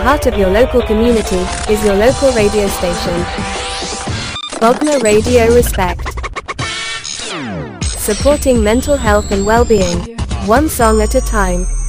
heart of your local community, is your local radio station. Bogner Radio Respect. Supporting mental health and well-being. One song at a time.